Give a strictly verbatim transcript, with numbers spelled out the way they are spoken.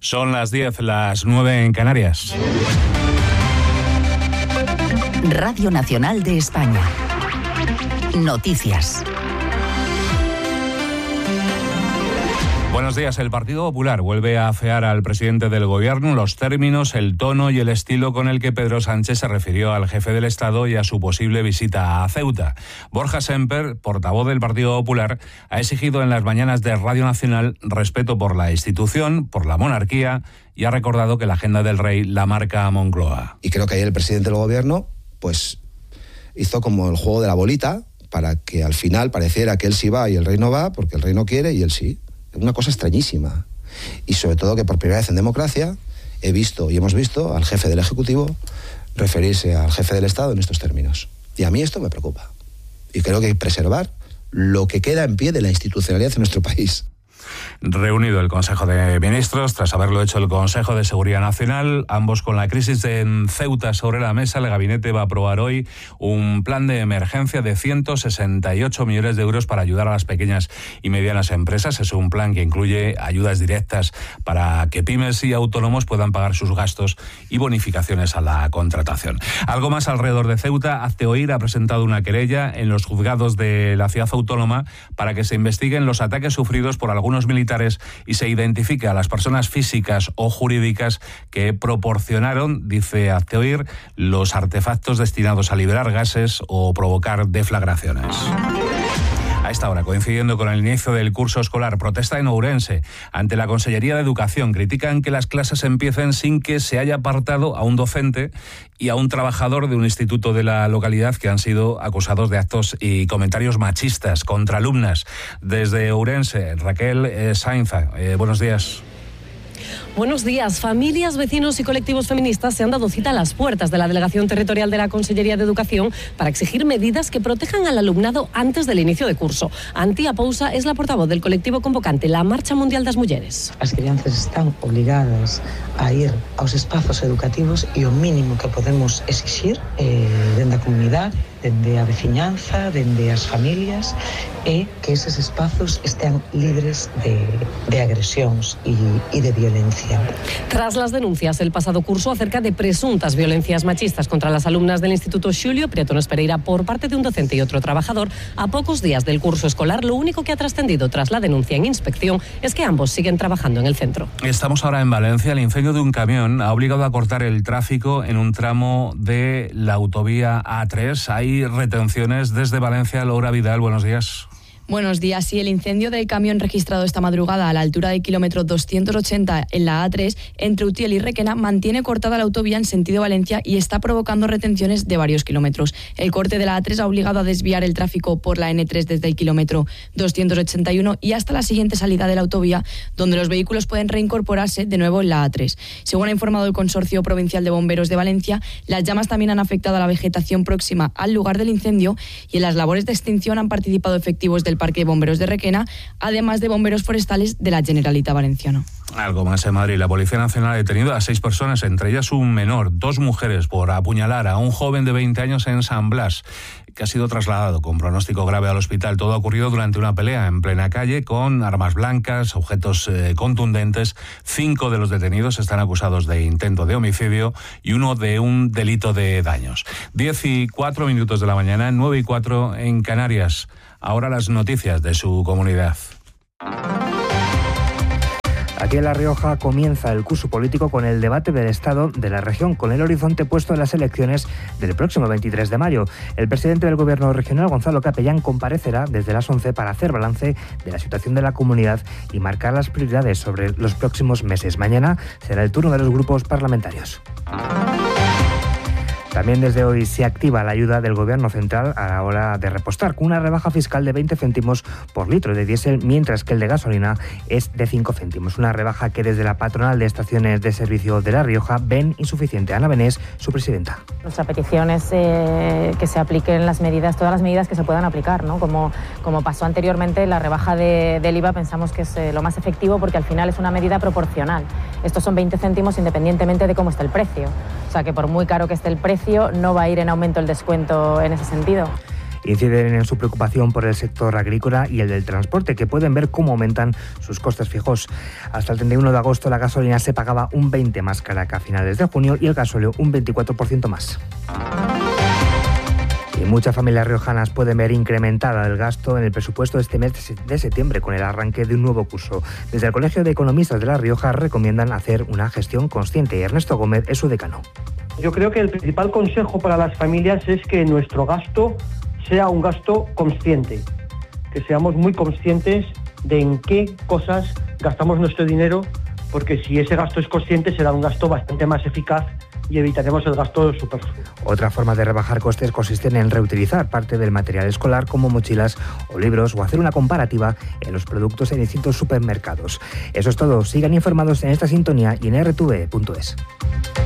Son las diez, las nueve en Canarias. Radio Nacional de España. Noticias. Buenos días. El Partido Popular vuelve a afear al presidente del Gobierno los términos, el tono y el estilo con el que Pedro Sánchez se refirió al jefe del Estado y a su posible visita a Ceuta. Borja Semper, portavoz del Partido Popular, ha exigido en las mañanas de Radio Nacional respeto por la institución, por la monarquía, y ha recordado que la agenda del rey la marca a Moncloa. Y creo que ayer el presidente del Gobierno pues hizo como el juego de la bolita para que al final pareciera que él sí va y el rey no va, porque el rey no quiere y él sí. Una cosa extrañísima. Y sobre todo que por primera vez en democracia he visto y hemos visto al jefe del Ejecutivo referirse al jefe del Estado en estos términos. Y a mí esto me preocupa. Y creo que hay que preservar lo que queda en pie de la institucionalidad en nuestro país. Reunido el Consejo de Ministros, tras haberlo hecho el Consejo de Seguridad Nacional, ambos con la crisis en Ceuta sobre la mesa, el gabinete va a aprobar hoy un plan de emergencia de ciento sesenta y ocho millones de euros para ayudar a las pequeñas y medianas empresas. Es un plan que incluye ayudas directas para que pymes y autónomos puedan pagar sus gastos y bonificaciones a la contratación. Algo más alrededor de Ceuta. Hazte Oír ha presentado una querella en los juzgados de la ciudad autónoma para que se investiguen los ataques sufridos por algunos militares y se identifique a las personas físicas o jurídicas que proporcionaron, dice Hazte Oír, los artefactos destinados a liberar gases o provocar deflagraciones. A esta hora, coincidiendo con el inicio del curso escolar, protesta en Ourense ante la Consellería de Educación. Critican que las clases empiecen sin que se haya apartado a un docente y a un trabajador de un instituto de la localidad que han sido acusados de actos y comentarios machistas contra alumnas. Desde Ourense, Raquel eh, Sainza, eh, buenos días. Buenos días. Familias, vecinos y colectivos feministas se han dado cita a las puertas de la Delegación Territorial de la Consellería de Educación para exigir medidas que protejan al alumnado antes del inicio de curso. Antía Pousa es la portavoz del colectivo convocante La Marcha Mundial das Mulleres. As crianzas están obligadas a ir aos espazos educativos e o mínimo que podemos exixir eh, dende a comunidade, dende a veciñanza, dende as familias, é que eses espazos estean libres de, de agresións e, e de violencia. Tras las denuncias el pasado curso acerca de presuntas violencias machistas contra las alumnas del Instituto Xulio Prietones Pereira por parte de un docente y otro trabajador, a pocos días del curso escolar, lo único que ha trascendido tras la denuncia en inspección es que ambos siguen trabajando en el centro. Estamos ahora en Valencia. El incendio de un camión ha obligado a cortar el tráfico en un tramo de la autovía A tres. Hay retenciones desde Valencia. Laura Vidal, buenos días. Buenos días. Sí, el incendio del camión registrado esta madrugada a la altura del kilómetro doscientos ochenta en la A tres, entre Utiel y Requena, mantiene cortada la autovía en sentido Valencia y está provocando retenciones de varios kilómetros. El corte de la A tres ha obligado a desviar el tráfico por la N tres desde el kilómetro doscientos ochenta y uno y hasta la siguiente salida de la autovía, donde los vehículos pueden reincorporarse de nuevo en la A tres. Según ha informado el Consorcio Provincial de Bomberos de Valencia, las llamas también han afectado a la vegetación próxima al lugar del incendio y en las labores de extinción han participado efectivos del Parque de Bomberos de Requena, además de bomberos forestales de la Generalitat Valenciana. Algo más en Madrid. La Policía Nacional ha detenido a seis personas, entre ellas un menor, dos mujeres, por apuñalar a un joven de veinte años en San Blas, que ha sido trasladado con pronóstico grave al hospital. Todo ha ocurrido durante una pelea en plena calle con armas blancas, objetos eh, contundentes. Cinco de los detenidos están acusados de intento de homicidio y uno de un delito de daños. Diez y cuatro minutos de la mañana, nueve y cuatro en Canarias. Ahora las noticias de su comunidad. Aquí en La Rioja comienza el curso político con el debate del Estado de la región, con el horizonte puesto en las elecciones del próximo veintitrés de mayo. El presidente del Gobierno regional, Gonzalo Capellán, comparecerá desde las once para hacer balance de la situación de la comunidad y marcar las prioridades sobre los próximos meses. Mañana será el turno de los grupos parlamentarios. También desde hoy se activa la ayuda del Gobierno central a la hora de repostar, con una rebaja fiscal de veinte céntimos por litro de diésel, mientras que el de gasolina es de cinco céntimos. Una rebaja que desde la patronal de estaciones de servicio de La Rioja ven insuficiente. Ana Benés, su presidenta. Nuestra petición es eh, que se apliquen las medidas, todas las medidas que se puedan aplicar, ¿no? Como, como pasó anteriormente, la rebaja de, del I V A pensamos que es eh, lo más efectivo porque al final es una medida proporcional. Estos son veinte céntimos independientemente de cómo esté el precio. O sea que por muy caro que esté el precio, no va a ir en aumento el descuento en ese sentido. Inciden en su preocupación por el sector agrícola y el del transporte, que pueden ver cómo aumentan sus costes fijos. Hasta el treinta y uno de agosto la gasolina se pagaba un veinte por ciento más cara que a finales de junio y el gasóleo un veinticuatro por ciento más. Y muchas familias riojanas pueden ver incrementada el gasto en el presupuesto de este mes de septiembre con el arranque de un nuevo curso. Desde el Colegio de Economistas de La Rioja recomiendan hacer una gestión consciente y Ernesto Gómez es su decano. Yo creo que el principal consejo para las familias es que nuestro gasto sea un gasto consciente, que seamos muy conscientes de en qué cosas gastamos nuestro dinero, porque si ese gasto es consciente será un gasto bastante más eficaz y evitaremos el gasto superfluo. Otra forma de rebajar costes consiste en reutilizar parte del material escolar como mochilas o libros o hacer una comparativa en los productos en distintos supermercados. Eso es todo. Sigan informados en esta sintonía y en erre te ve punto es.